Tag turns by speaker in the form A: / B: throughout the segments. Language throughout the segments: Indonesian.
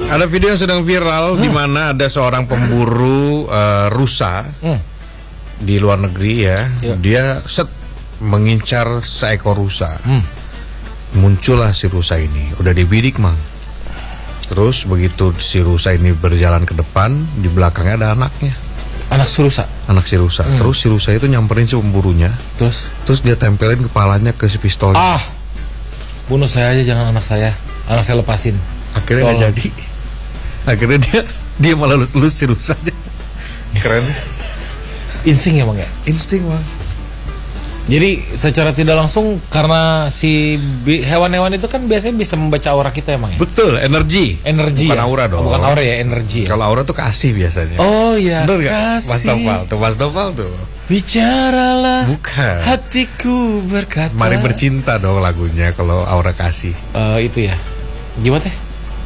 A: Ada video yang sedang viral di mana ada seorang pemburu rusa di luar negeri ya. Dia mengincar seekor rusa. Muncullah si rusa ini, udah dibidik mang. Terus begitu si rusa ini berjalan ke depan, di belakangnya ada anaknya.
B: Anak si rusa.
A: Anak si rusa. Terus si rusa itu nyamperin si pemburunya. Terus dia tempelin kepalanya ke si pistol.
B: Bunuh saya aja, jangan anak saya. Anak saya lepasin.
A: Akhirnya nggak jadi. Akhirnya dia malah lulus si rusanya. Keren.
B: Insting ya bang ya?
A: Insting bang.
B: Jadi secara tidak langsung karena si hewan-hewan itu kan biasanya bisa membaca aura kita emang ya?
A: Betul, energi.
B: Bukan
A: ya? Aura dong.
B: Bukan aura ya, energi.
A: Kalau aura tuh kasih biasanya.
B: Oh iya,
A: kasih. Mas Topal tuh.
B: Bicaralah.
A: Bukan.
B: Hatiku berkata.
A: Mari bercinta dong lagunya kalau aura kasih.
B: Itu ya. Gimana teh?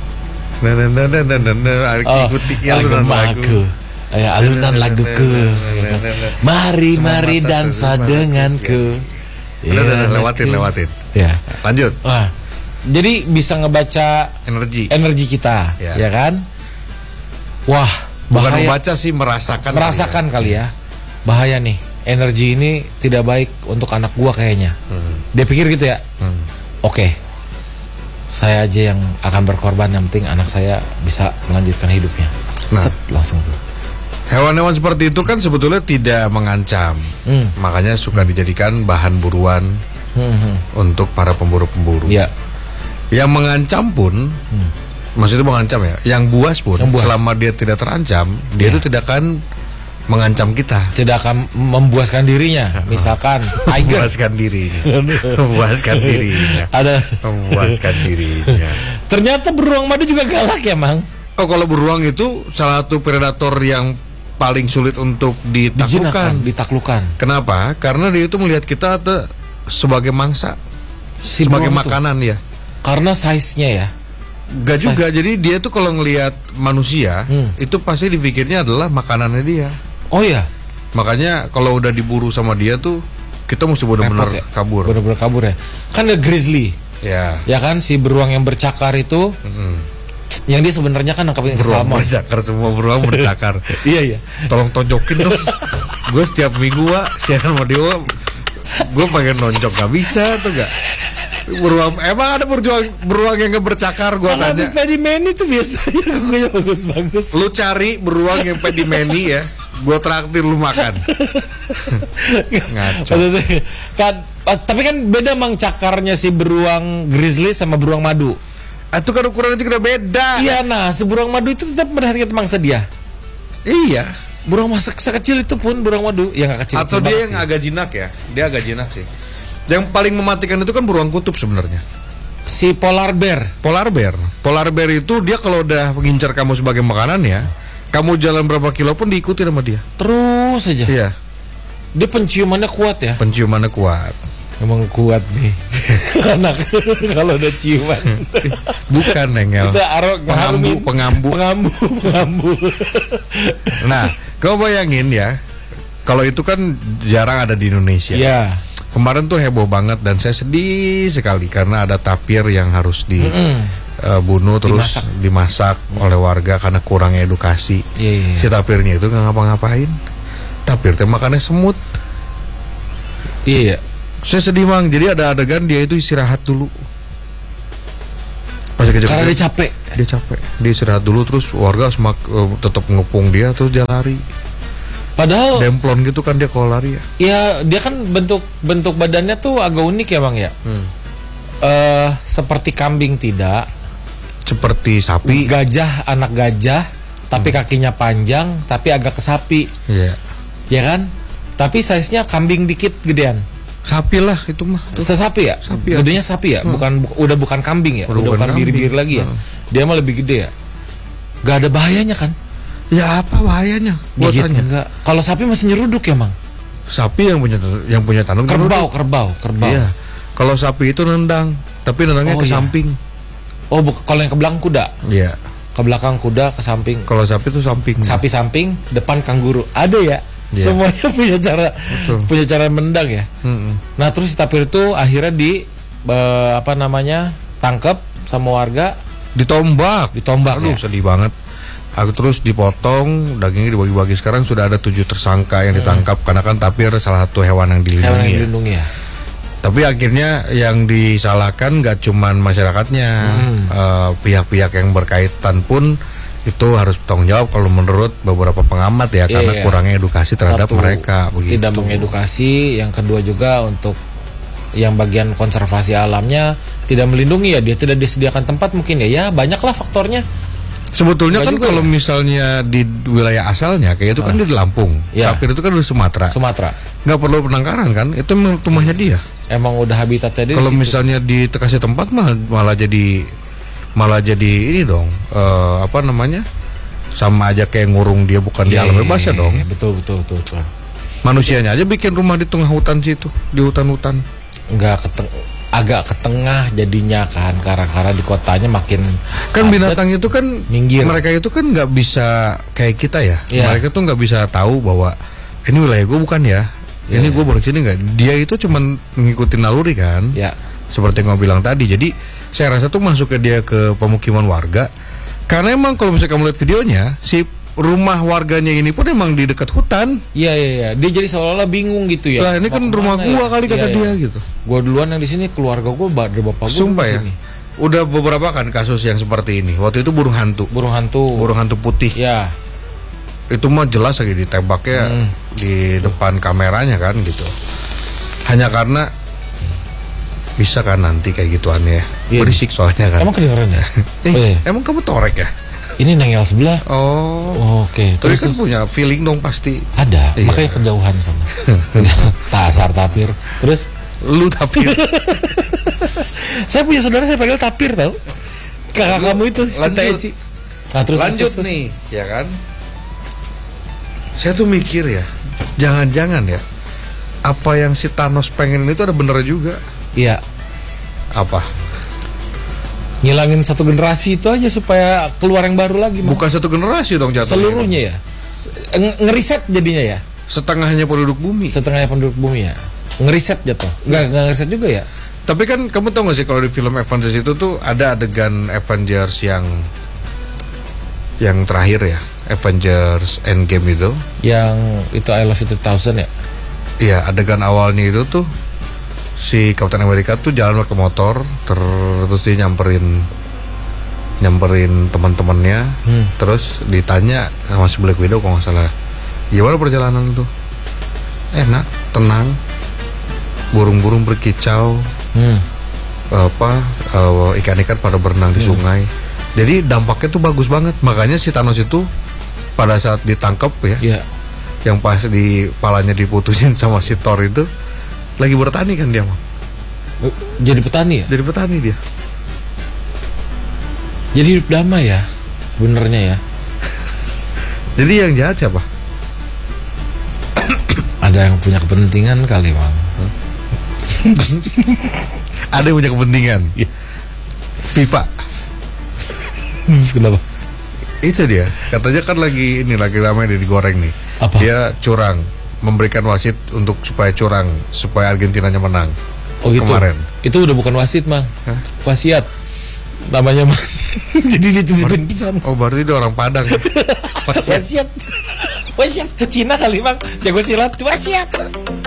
A: Ikuti alunan lagu.
B: Alunan laguku. Mari dansa denganku.
A: Lewatin.
B: Ya.
A: Lanjut.
B: Jadi bisa ngebaca energi kita, ya kan? Wah,
A: bukan membaca sih, merasakan
B: kali ya. Bahaya nih. Energi ini tidak baik untuk anak gua kayaknya. Dia pikir gitu ya. Oke. Saya aja yang akan berkorban, yang penting anak saya bisa melanjutkan hidupnya. Langsung tuh.
A: Hewan-hewan seperti itu kan sebetulnya tidak mengancam. Makanya suka dijadikan bahan buruan untuk para pemburu-pemburu.
B: Ya.
A: Yang mengancam pun, maksudnya mengancam ya, yang buas pun, selama dia tidak terancam, dia itu tidak akan mengancam kita,
B: tidak akan membuaskan dirinya. Misalkan tiger
A: membuaskan dirinya.
B: Ternyata beruang madu juga galak ya mang.
A: Oh, kalau beruang itu salah satu predator yang paling sulit untuk ditaklukkan. Kenapa? Karena dia itu melihat kita sebagai mangsa, sebagai makanan ya.
B: Karena size-nya ya.
A: Gak juga. Jadi dia tuh kalau ngelihat manusia itu pasti dipikirnya adalah makanannya dia.
B: Oh ya.
A: Makanya kalau udah diburu sama dia tuh kita mesti benar-benar kabur.
B: Benar-benar kabur ya. Kan ada grizzly.
A: Ya.
B: Ya kan si beruang yang bercakar itu. Yang dia sebenarnya kan nangkapin salmon.
A: Bercakar, semua beruang bercakar.
B: Iya.
A: Tolong tonjokin dong. Gue setiap minggu siaran sama Dewa, gue pengen nonjok, gak bisa tuh gak. Beruang, emang ada beruang yang gak bercakar? Gue tanya.
B: Habis pedimeni tuh biasanya kukunya bagus-bagus.
A: Lu cari beruang yang pedimeni ya, gue traktir lu makan. Ngaco.
B: Kan, tapi kan beda mang cakarnya si beruang grizzly sama beruang madu.
A: Itu kan ukurannya juga beda.
B: Iya, nah si beruang madu itu tetap memperhatikan mangsa dia.
A: Iya.
B: Beruang sekecil itu pun beruang madu yang gak kecil.
A: Atau dia yang agak jinak ya. Dia agak jinak sih. Yang paling mematikan itu kan beruang kutub sebenarnya.
B: Si polar bear itu dia kalau udah mengincar kamu sebagai makanan ya, kamu jalan berapa kilo pun diikuti sama dia. Terus aja. Iya. Dia penciumannya kuat ya. Emang kuat nih anak kalau udah ciuman.
A: Bukan Nengel. Pengambu. Nah, kau bayangin ya, kalau itu kan jarang ada di Indonesia.
B: Ya.
A: Kemarin tuh heboh banget dan saya sedih sekali karena ada tapir yang harus dibunuh terus dimasak oleh warga karena kurang edukasi. Si tapirnya itu nggak ngapa-ngapain. Tapir teh makannya semut. Iya. Saya sedih mang. Jadi ada adegan dia itu istirahat dulu. Karena dia capek. Dia istirahat dulu terus warga tetap ngepung dia terus dia lari. Padahal demplon gitu kan dia kalau lari ya. Iya, dia kan bentuk badannya tuh agak unik ya bang ya. Seperti kambing tidak. Seperti sapi. Anak gajah, tapi kakinya panjang, tapi agak ke sapi. Iya. Ya kan? Tapi size-nya kambing dikit gedean. Sapi lah itu mah. Sapi ya? Gedenya sapi ya? Bukan kambing ya? Udah bukan bir-bir lagi ya? Dia mah lebih gede ya? Gak ada bahayanya kan? Ya apa bahayanya? Gua tanya. Enggak. Kalau sapi masih nyeruduk ya, Mang? Sapi yang punya tanduk kerbau. Iya. Kalau sapi itu nendang, tapi nendangnya ke samping. Oh, kalau yang ke belakang kuda? Iya. Ke belakang kuda, ke samping. Kalau sapi itu samping. Sapi samping, depan kanguru. Ada ya? Yeah. Semuanya punya cara mendang ya. Nah terus si tapir itu akhirnya tangkap sama warga,
B: Ditombak.
A: Aduh,
B: ya? Sedih banget. Aku terus dipotong, dagingnya dibagi-bagi. Sekarang sudah ada 7 tersangka yang ditangkap karena kan tapir salah satu hewan yang dilindungi. Ya. Tapi akhirnya yang disalahkan nggak cuman masyarakatnya, pihak-pihak yang berkaitan pun itu harus bertanggung jawab kalau menurut beberapa pengamat ya, karena kurangnya edukasi terhadap mereka. Begitu.
A: Tidak mengedukasi, yang kedua juga untuk yang bagian konservasi alamnya tidak melindungi ya, dia tidak disediakan tempat mungkin ya banyaklah faktornya.
B: Sebetulnya kan kalau misalnya di wilayah asalnya kayak itu kan di Lampung, tapir itu kan di Sumatera. Nggak perlu penangkaran kan, itu memang rumahnya dia.
A: Emang udah habitatnya dia.
B: Kalau misalnya dikasih tempat malah jadi ini dong, apa namanya? Sama aja kayak ngurung dia bukan di alam bebas ya dong.
A: Betul.
B: Manusianya aja bikin rumah di tengah hutan situ, di hutan-hutan.
A: Agak ke tengah jadinya kan, karena di kotanya makin
B: kan binatang itu kan
A: minggir.
B: Mereka itu kan nggak bisa kayak kita ya. Mereka tuh nggak bisa tahu bahwa ini wilayah gue bukan ya. Ini gue baru sini nggak. Dia itu cuman mengikuti naluri kan. Seperti yang gue bilang tadi. Jadi saya rasa tuh masuk ke dia ke pemukiman warga. Karena emang kalau misalnya kamu lihat videonya, si rumah warganya ini pun emang di dekat hutan.
A: Iya. Dia jadi seolah-olah bingung gitu ya.
B: Lah ini kan rumah gua kali kata dia gitu.
A: Gua duluan yang di sini, keluarga gua dari bapak gua.
B: Sumpah ya. Udah beberapa kan kasus yang seperti ini. Waktu itu burung hantu putih.
A: Ya.
B: Itu mah jelas lagi ditembaknya di depan kameranya kan gitu. Hanya karena bisa kan nanti kayak gituannya. Berisik soalnya kan.
A: Emang kedengeran ya?
B: Emang kamu torek ya?
A: Ini nengel sebelah. Oke.
B: Terus kan punya feeling dong pasti.
A: Ada. Makanya kejauhan sama. Tasar tapir. Terus
B: lu tapir.
A: Saya punya saudara saya panggil tapir tahu. Kakak kamu itu
B: lanjut. Lanjut nih, ya kan? Saya tuh mikir ya, jangan-jangan ya, apa yang si Thanos pengen itu ada bener juga.
A: Iya.
B: Apa?
A: Ngilangin satu generasi itu aja supaya keluar yang baru lagi.
B: Bukan satu generasi dong jatuhnya.
A: Seluruhnya ya. Ngeriset jadinya ya.
B: Setengahnya penduduk bumi
A: ya. Ngeriset jatuh. Enggak ngeriset juga ya.
B: Tapi kan kamu tahu gak sih kalau di film Avengers itu tuh ada adegan Avengers yang terakhir ya, Avengers Endgame itu.
A: Yang itu I Love You 2000 ya.
B: Iya, adegan awalnya itu tuh si Captain America tuh jalan pakai motor, terus dia nyamperin teman-temannya, terus ditanya sama si Black Widow kalau nggak salah, gimana perjalanan itu? Enak, tenang, burung-burung berkicau, ikan-ikan pada berenang di sungai. Jadi dampaknya tuh bagus banget. Makanya si Thanos itu pada saat ditangkap ya, yang pas di palanya diputusin sama si Thor itu, lagi bertani kan dia mah.
A: Jadi petani ya?
B: Jadi petani dia.
A: Jadi hidup damai ya sebenarnya ya.
B: Jadi yang jahat siapa?
A: Ada yang punya kepentingan kali, Bang.
B: Ada yang punya kepentingan. FIFA.
A: Kenapa?
B: Itu dia. Katanya kan lagi ramai digoreng nih.
A: Apa?
B: Dia curang, memberikan wasit untuk supaya Argentinanya menang. Kemarin.
A: Itu udah bukan wasit, Mang. Wasiat. Namanya, Mang. Jadi dititipin pesan.
B: Berarti dia orang Padang.
A: Wasiat. Cina kali, Mang. Jago silat, wasiat.